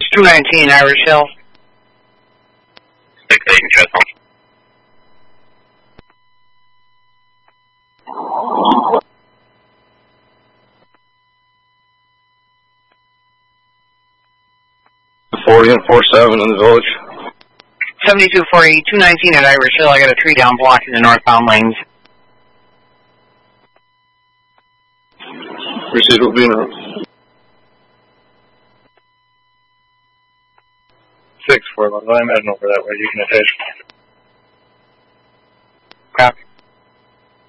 219 Irish Hill. 6-8, Jet. 40 and 47 in the village. 7240, 219 at Irish Hill. I got a tree down blocking the northbound lanes. Proceed will be in route. 6-4, I'm heading over that way. You can attach.